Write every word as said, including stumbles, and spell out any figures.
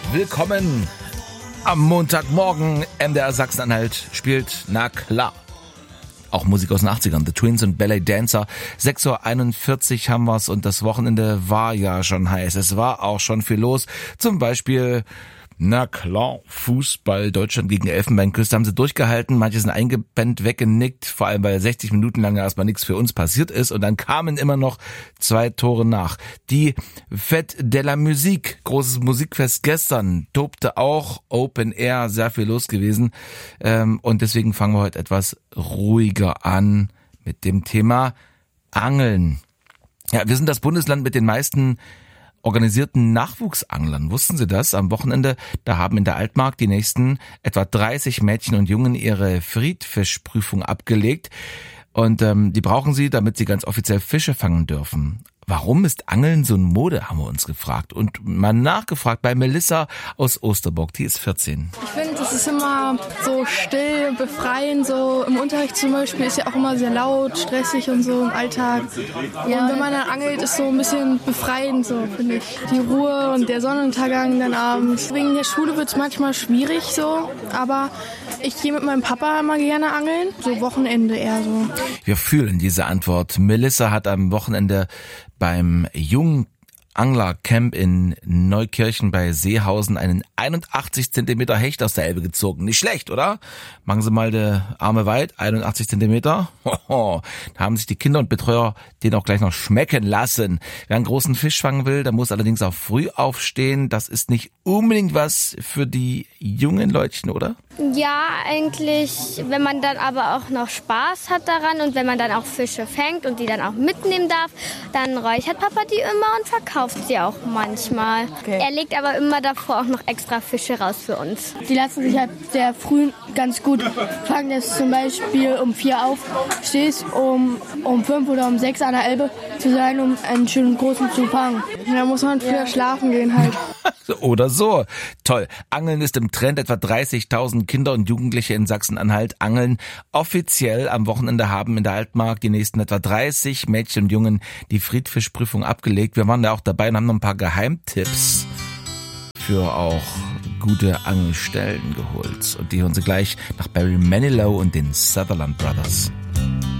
willkommen am Montagmorgen. M D R Sachsen-Anhalt spielt, na klar, auch Musik aus den achtzigern. The Twins und Ballet Dancer. sechs Uhr einundvierzig haben wir's und das Wochenende war ja schon heiß. Es war auch schon viel los. Zum Beispiel, na klar, Fußball, Deutschland gegen Elfenbeinküste haben sie durchgehalten. Manche sind eingepennt, weggenickt, vor allem weil sechzig Minuten lang erstmal nichts für uns passiert ist. Und dann kamen immer noch zwei Tore nach. Die Fête de la Musique, großes Musikfest gestern, tobte auch, Open Air, sehr viel los gewesen. Und deswegen fangen wir heute etwas ruhiger an mit dem Thema Angeln. Ja, wir sind das Bundesland mit den meisten organisierten Nachwuchsanglern. Wussten Sie das? Am Wochenende, da haben in der Altmark die nächsten etwa dreißig Mädchen und Jungen ihre Friedfischprüfung abgelegt. Und ähm, die brauchen sie, damit sie ganz offiziell Fische fangen dürfen. Warum ist Angeln so eine Mode, haben wir uns gefragt. Und mal nachgefragt bei Melissa aus Osterburg, die ist vierzehn. Ich finde, das ist immer so still, befreiend, so im Unterricht zum Beispiel ist ja auch immer sehr laut, stressig und so im Alltag. Ja, und wenn man dann angelt, ist so ein bisschen befreiend, so finde ich. Die Ruhe und der Sonnenuntergang dann abends. Wegen der Schule wird es manchmal schwierig so, aber ich gehe mit meinem Papa immer gerne angeln, so Wochenende eher so. Wir fühlen diese Antwort. Melissa hat am Wochenende beim Junganglercamp in Neukirchen bei Seehausen einen einundachtzig Zentimeter Hecht aus der Elbe gezogen. Nicht schlecht, oder? Machen Sie mal die Arme weit, einundachtzig Zentimeter. Da haben sich die Kinder und Betreuer den auch gleich noch schmecken lassen. Wer einen großen Fisch fangen will, der muss allerdings auch früh aufstehen. Das ist nicht unbedingt was für die jungen Leutchen, oder? Ja, eigentlich, wenn man dann aber auch noch Spaß hat daran und wenn man dann auch Fische fängt und die dann auch mitnehmen darf, dann räuchert Papa die immer und verkauft sie auch manchmal. Okay. Er legt aber immer davor auch noch extra Fische raus für uns. Die lassen sich halt sehr früh ganz gut fangen, dass du zum Beispiel um vier aufstehst, um, um fünf oder um sechs an der Elbe zu sein, um einen schönen großen zu fangen. Da muss man früher ja. schlafen gehen halt. Oder so. Toll. Angeln ist im Trend. Etwa dreißigtausend Kinder und Jugendliche in Sachsen-Anhalt angeln. Offiziell am Wochenende haben in der Altmark die nächsten etwa dreißig Mädchen und Jungen die Friedfischprüfung abgelegt. Wir waren da auch dabei und haben noch ein paar Geheimtipps für auch gute Angelstellen geholt. Und die hören Sie gleich nach Barry Manilow und den Sutherland Brothers.